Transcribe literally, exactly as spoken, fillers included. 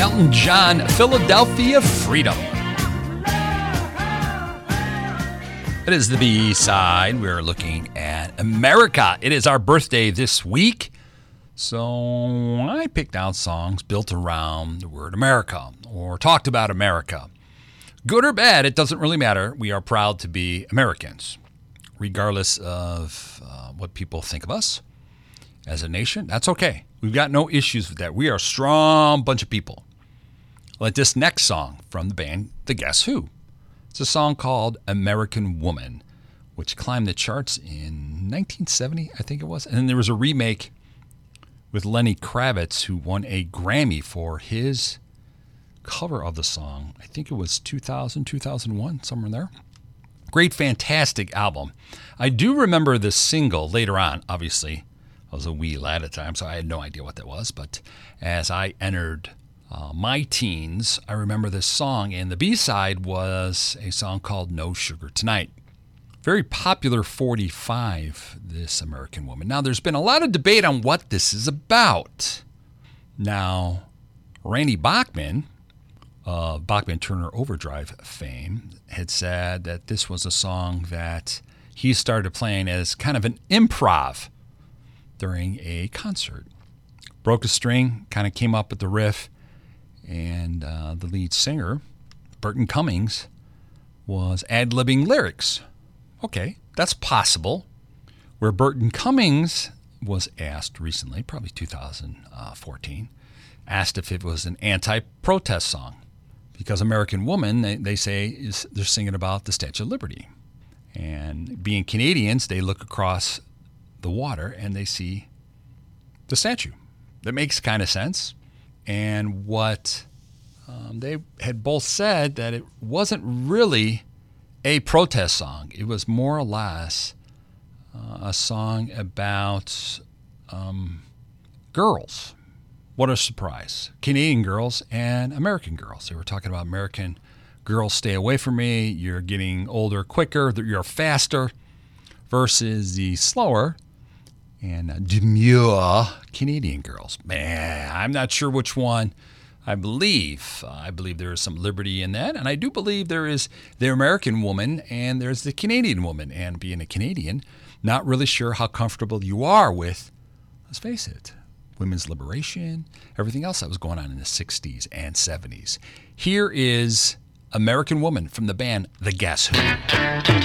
Elton John, Philadelphia Freedom. It is the B-side. We're looking at America. It is our birthday this week, so I picked out songs built around the word America or talked about America. Good or bad, it doesn't really matter. We are proud to be Americans, regardless of uh, what people think of us as a nation. That's okay. We've got no issues with that. We are a strong bunch of people. Like this next song from the band The Guess Who. It's a song called American Woman, which climbed the charts in nineteen seventy, I think it was. And then there was a remake with Lenny Kravitz, who won a Grammy for his cover of the song. I think it was two thousand, two thousand one, somewhere in there. Great, fantastic album. I do remember the single later on, obviously. I was a wee lad at the time, so I had no idea what that was. But as I entered uh, my teens, I remember this song, and the B-side was a song called No Sugar Tonight. Very popular forty-five, this American Woman. Now, there's been a lot of debate on what this is about. Now, Randy Bachman, uh, Bachman Turner Overdrive fame, had said that this was a song that he started playing as kind of an improv during a concert. Broke a string, kind of came up with the riff, and uh, the lead singer, Burton Cummings, was ad-libbing lyrics. Okay, that's possible. Where Burton Cummings was asked recently, probably two thousand fourteen, asked if it was an anti-protest song. Because American Woman, they, they say, is they're singing about the Statue of Liberty. And being Canadians, they look across the water and they see the statue. That makes kind of sense. And what um, they had both said that it wasn't really a protest song. It was more or less uh, a song about um, girls. What a surprise. Canadian girls and American girls. They were talking about American girls, stay away from me. You're getting older quicker. You're faster. Versus the slower and demure Canadian girls. Man, I'm not sure which one I believe. Uh, I believe there is some liberty in that, and I do believe there is the American woman and there's the Canadian woman. And being a Canadian, not really sure how comfortable you are with, let's face it, women's liberation, everything else that was going on in the sixties and seventies. Here is American Woman from the band The Guess Who.